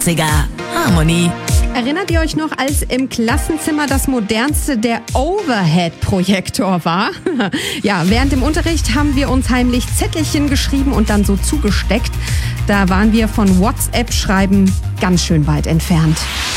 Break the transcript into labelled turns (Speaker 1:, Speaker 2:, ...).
Speaker 1: 80er Harmony.
Speaker 2: Erinnert ihr euch noch, als im Klassenzimmer das modernste der Overhead-Projektor war? Ja, während dem Unterricht haben wir uns heimlich Zettelchen geschrieben und dann so zugesteckt. Da waren wir von WhatsApp-Schreiben ganz schön weit entfernt.